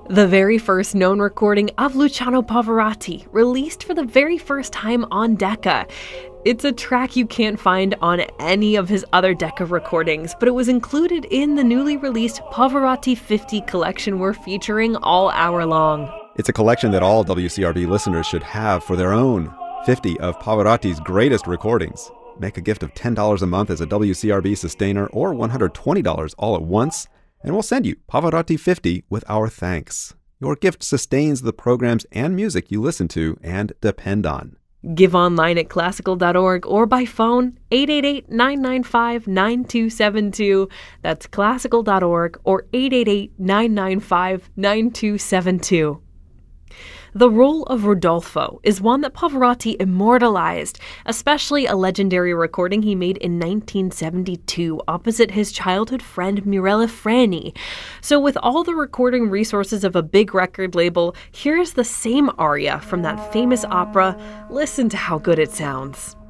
The very first known recording of Luciano Pavarotti, released for the very first time on Decca. It's a track you can't find on any of his other Decca recordings, but it was included in the newly released Pavarotti 50 collection we're featuring all hour long. It's a collection that all WCRB listeners should have for their own. 50 of Pavarotti's greatest recordings. Make a gift of $10 a month as a WCRB sustainer or $120 all at once, and we'll send you Pavarotti 50 with our thanks. Your gift sustains the programs and music you listen to and depend on. Give online at classical.org or by phone 888-995-9272. That's classical.org or 888-995-9272. The role of Rodolfo is one that Pavarotti immortalized, especially a legendary recording he made in 1972 opposite his childhood friend Mirella Freni. So with all the recording resources of a big record label, here's the same aria from that famous opera. Listen to how good it sounds.